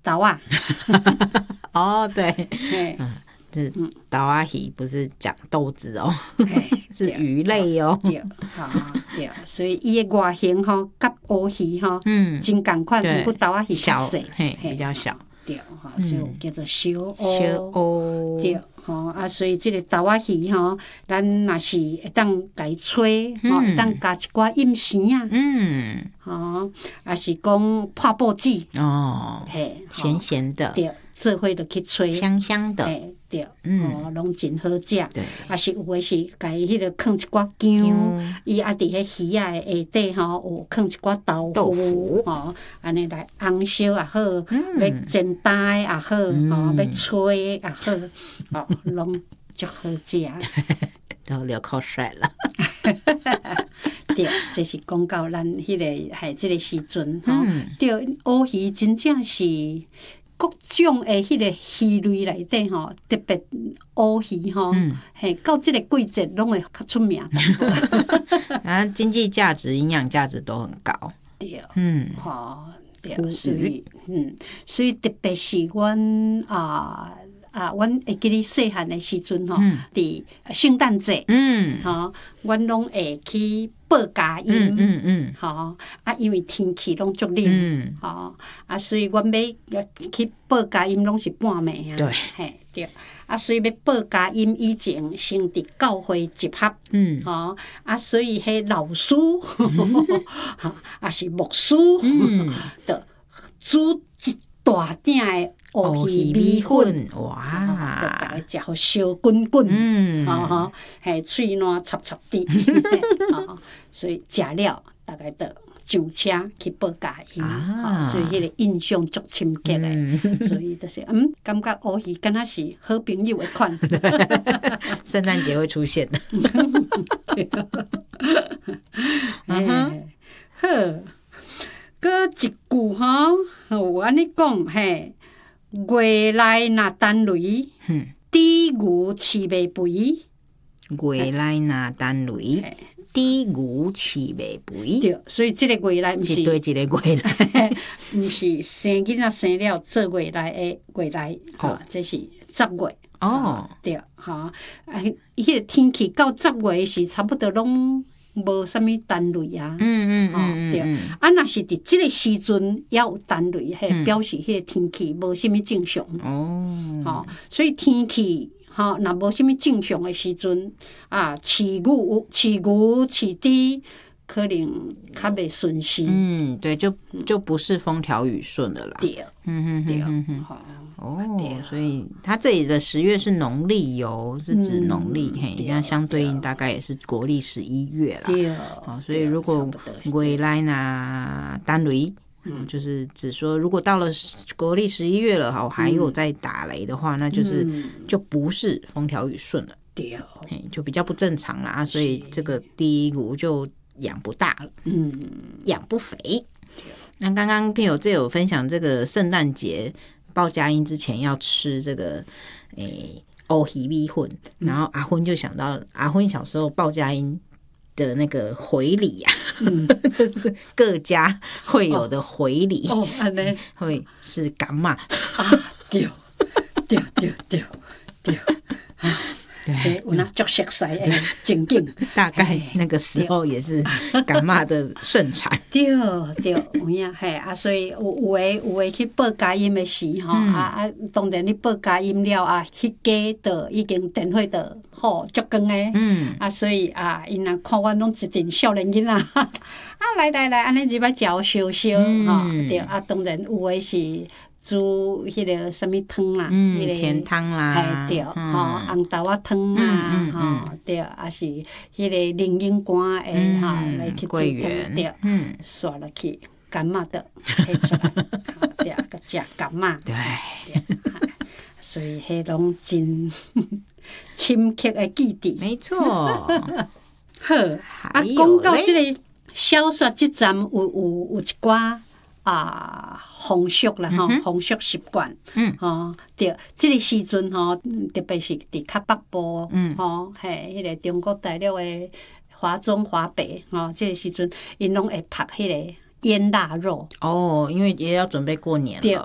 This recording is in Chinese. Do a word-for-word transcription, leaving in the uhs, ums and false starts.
豆啊。 哦，对，嗯，是豆仔鱼，不是讲豆子哦，是鱼类哦。 对，啊对，所以伊的外形吼，甲乌鱼吼，嗯，真共款，不过豆仔鱼较小， 嘿，比较小。 对，哈，所以叫做小乌。 小乌。 对，吼啊，所以这个豆仔鱼吼，咱若是会当家吹，吼，会当加一寡饮匙啊，嗯，吼，也是讲破布子，哦，嘿， 咸咸的， 对。做伙就去吹， 香香的， 哎对，嗯，拢真好食。对，啊是有诶是，家己迄个放一寡姜，伊啊伫迄鱼仔诶下底吼，有放一寡豆腐，吼，安尼来红烧也好，要煎蛋也好，吼，要吹也好，吼，拢足好食。 都流口水了。 对，这是讲到咱迄个系即个时阵，吼，对，乌鱼真正是。各种诶，迄个鱼类内底吼，特别乌鱼吼，嘿、嗯，到即个季节拢会较出名。 啊，经济价值、营养价值都很高。 对，嗯，吼，对，所以，嗯，所以特别是阮啊啊，阮会记咧细汉诶时阵吼，伫圣诞节，嗯，吼，阮拢会去。报佳音，嗯嗯嗯，吼啊，因为天气拢足冷，嗯，吼啊，所以阮要去报佳音拢是半暝啊，对，嘿对，啊，所以要报佳音以前先伫教会集合，嗯，吼啊，所以迄老师，哈啊是牧师，嗯，就煮一大鼎诶乌鱼米粉，哇，就大家食好烧滚滚，嗯，吼吼，嘿，喙烂插插滴，吼，所以食了大概就上车去报佳音，啊，所以迄个印象足深刻诶，所以就是嗯，感觉乌鱼敢若是好朋友诶款， 圣诞节会出现的， 对，嗯好。搁一句吼，有安尼讲嘿，月来若等雷，猪牛饲袂肥。 月来若等雷，猪牛饲袂肥。 对，所以即个月来毋是对一个月来， 毋是生囡仔生了做月来诶月来，吼，这是十月。哦，对，吼，啊，迄个天气到十月是差不多拢。无啥物单雷啊，嗯嗯嗯对，啊，若是伫即个时阵也有单雷，嘿，表示迄个天气无啥物正常。哦，吼，所以天气吼，若无啥物正常诶时阵，啊，饲牛、饲牛、饲猪，可能较袂顺心。嗯， 对，就就不是风调雨顺的啦。 对，嗯嗯对，好。 哦，所以它这里的十月是农历哟，是指农历，嘿，那相对应大概也是国历十一月啦。对，哦，所以如果月来那单雷，嗯，就是只说如果到了国历十一月了，哈，还有在打雷的话，那就是就不是风调雨顺了，对，嘿，就比较不正常啦，所以这个第一股就养不大了，嗯，养不肥。那刚刚朋友这有分享这个圣诞节。报佳音之前要吃这个诶乌鱼米粉，然后阿芬就想到阿芬小时候报佳音的那个回礼啊，嗯、就是各家会有的回礼哦，安尼会是柑嘛啊， 对对对对对。对，有那足熟悉诶，情景大概那个时候也是柑嘛的盛产。 对对，有影嘿啊，所以有有诶有诶去报佳音诶时吼，啊啊，当然你报佳音了啊，迄家就已经电话就好足光诶，嗯啊，所以啊，因若看阮拢一阵少年囡仔，啊来来来，安尼入来食烧烧吼，对啊，当然有诶是。煮迄个什么汤啦， 嗯，迄个甜汤啦， 哎对，吼红豆仔汤啊，吼对，也是迄个灵应干诶，哈来去煮汤对，嗯，刷落去柑嘛的摕出来，对，个食柑嘛，对，所以迄拢真深刻诶记忆， 没错。 好，啊，讲到即个小说即站有有有一寡。啊，风俗啦吼，风俗习惯，嗯，吼，对，即个时阵吼，特别是伫较北部，嗯，吼，嘿，迄个中国大陆诶华中、华北，吼，即个时阵，因拢会拍迄个腌腊肉。 哦，因为也要准备过年了。